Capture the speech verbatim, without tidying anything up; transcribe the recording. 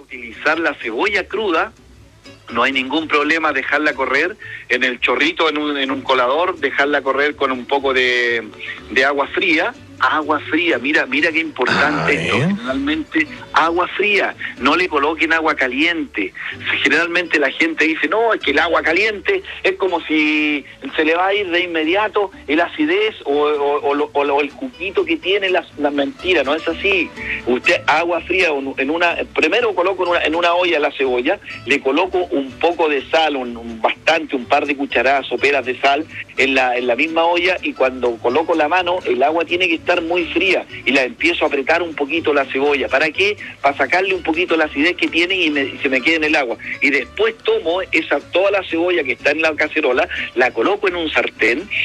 utilizar la cebolla cruda, no hay ningún problema dejarla correr en el chorrito, en un, en un colador, dejarla correr con un poco de, de agua fría. Agua fría, mira, mira qué importante ah, esto. ¿eh? Generalmente agua fría, no le coloquen agua caliente. Generalmente la gente dice, no, es que el agua caliente es como si se le va a ir de inmediato el acidez o, o, o, o, o el juguito que tiene la, la mentira, no es así. Usted agua fría en una, primero coloco en una, en una olla la cebolla, le coloco un poco de sal, un, un bastante, un par de cucharadas soperas de sal en la, en la misma olla, y cuando coloco la mano, el agua tiene que estar muy fría y la empiezo a apretar un poquito la cebolla. ¿Para qué? Para sacarle un poquito la acidez que tiene y, me, y se me quede en el agua. Y después tomo esa toda la cebolla que está en la cacerola, la coloco en un sartén